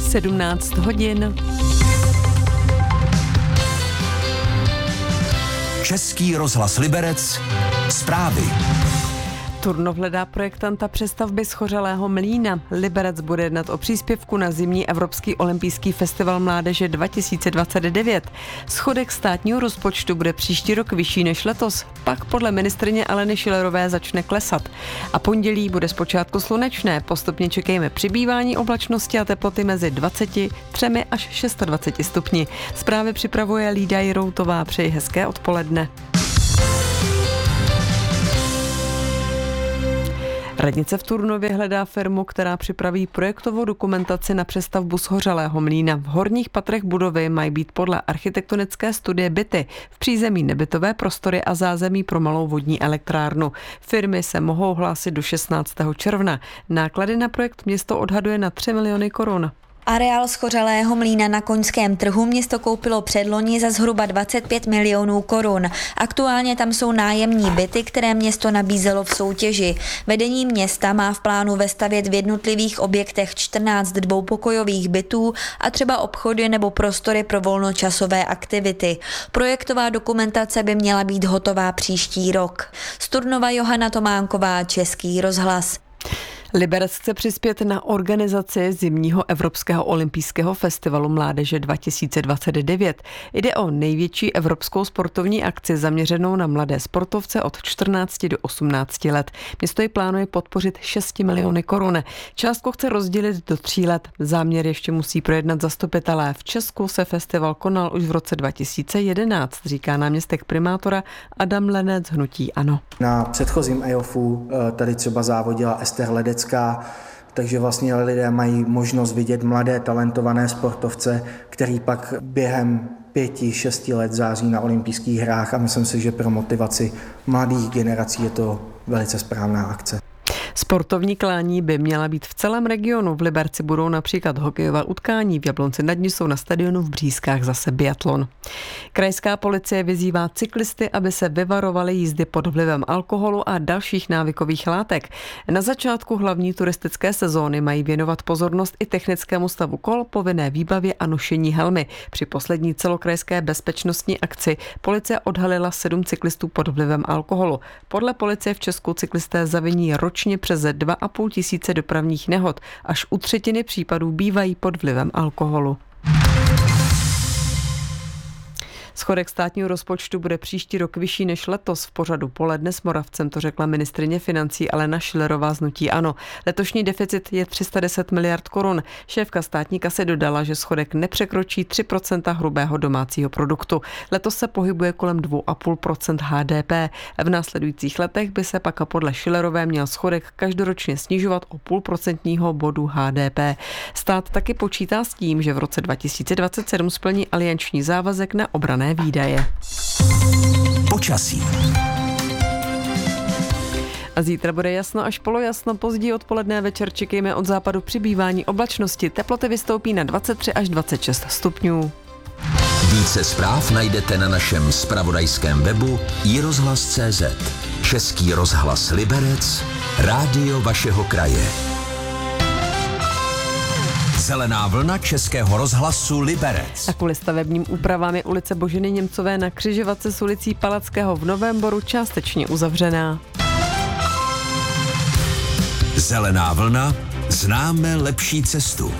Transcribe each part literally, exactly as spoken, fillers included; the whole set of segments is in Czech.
sedmnáct hodin. Český rozhlas Liberec. Zprávy. Turnov hledá projektanta přestavby schořelého mlýna. Liberec bude jednat o příspěvku na zimní Evropský olympijský festival mládeže dva tisíce dvacet devět. Schodek státního rozpočtu bude příští rok vyšší než letos, pak podle ministryně Aleny Schillerové začne klesat. A pondělí bude zpočátku slunečné, postupně čekejme přibývání oblačnosti a teploty mezi dvacet tři až dvacet šest stupni. Zprávy připravuje Lída Jiroutová, přeji hezké odpoledne. Radnice v Turnově hledá firmu, která připraví projektovou dokumentaci na přestavbu shořelého mlýna. V horních patrech budovy mají být podle architektonické studie byty, v přízemí nebytové prostory a zázemí pro malou vodní elektrárnu. Firmy se mohou hlásit do šestnáctého června. Náklady na projekt město odhaduje na tři miliony korun. Areál schořelého mlýna na Koňském trhu město koupilo předloni za zhruba dvacet pět milionů korun. Aktuálně tam jsou nájemní byty, které město nabízelo v soutěži. Vedení města má v plánu vestavět v jednotlivých objektech čtrnáct dvoupokojových bytů a třeba obchody nebo prostory pro volnočasové aktivity. Projektová dokumentace by měla být hotová příští rok. Z Turnova Johana Tománková, Český rozhlas. Liberec chce přispět na organizaci zimního Evropského olympijského festivalu mládeže dva tisíce dvacet devět. Jde o největší evropskou sportovní akci zaměřenou na mladé sportovce od čtrnácti do osmnácti let. Město ji plánuje podpořit šest miliony korun. Částku chce rozdělit do tří let. Záměr ještě musí projednat zastupitelé. V Česku se festival konal už v roce dva tisíce jedenáct, říká náměstek primátora Adam Lenec, hnutí ANO. Na předchozím E O F u tady třeba závodila Ester Ledecká, takže vlastně lidé mají možnost vidět mladé talentované sportovce, který pak během pěti, šesti let září na olympijských hrách a myslím si, že pro motivaci mladých generací je to velice správná akce. Sportovní klání by měla být v celém regionu. V Liberci budou například hokejová utkání, v Jablonci nad Nisou na stadionu, v Břízkách zase biatlon. Krajská policie vyzývá cyklisty, aby se vyvarovali jízdy pod vlivem alkoholu a dalších návykových látek. Na začátku hlavní turistické sezóny mají věnovat pozornost i technickému stavu kol, povinné výbavě a nošení helmy. Při poslední celokrajské bezpečnostní akci policie odhalila sedm cyklistů pod vlivem alkoholu. Podle policie v Česku cyklisté zaviní ročně přes dva a půl tisíce dopravních nehod. Až u třetiny případů bývají pod vlivem alkoholu. Schodek státního rozpočtu bude příští rok vyšší než letos. V pořadu Poledne s Moravcem to řekla ministryně financí Alena Schillerová z hnutí ANO. Letošní deficit je tři sta deset miliard korun. Šéfka státní kasy dodala, že schodek nepřekročí tři procenta hrubého domácího produktu. Letos se pohybuje kolem dva a půl procenta H D P. V následujících letech by se pak podle Schillerové měl schodek každoročně snižovat o půl procentního bodu H D P. Stát taky počítá s tím, že v roce dva tisíce dvacet sedm splní alianční závazek na obranné výdaje. Počasí. A zítra bude jasno až polojasno, později odpoledne a večer čekejme od západu přibývání oblačnosti. Teploty vystoupí na dvacet tři až dvacet šest stupňů. Více zpráv najdete na našem zpravodajském webu i rozhlas tečka cé zet. Český rozhlas Liberec, rádio vašeho kraje. Zelená vlna Českého rozhlasu Liberec. A kvůli stavebním úpravám je ulice Boženy Němcové na křižovatce s ulicí Palackého v Novém Boru částečně uzavřená. Zelená vlna, známe lepší cestu.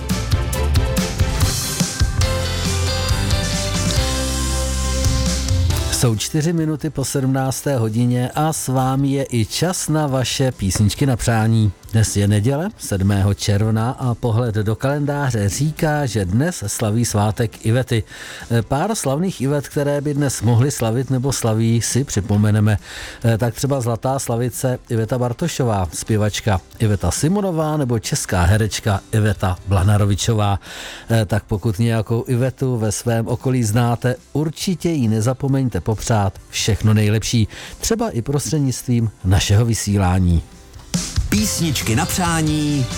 Jsou čtyři minuty po sedmnácté hodině a s vámi je i čas na vaše písničky na přání. Dnes je neděle, sedmého června a pohled do kalendáře říká, že dnes slaví svátek Ivety. Pár slavných Ivet, které by dnes mohly slavit nebo slaví, si připomeneme. Tak třeba zlatá slavice Iveta Bartošová, zpěvačka Iveta Simonová nebo česká herečka Iveta Blanarovičová. Tak pokud nějakou Ivetu ve svém okolí znáte, určitě ji nezapomeňte popřát všechno nejlepší, třeba i prostřednictvím našeho vysílání. Písničky na přání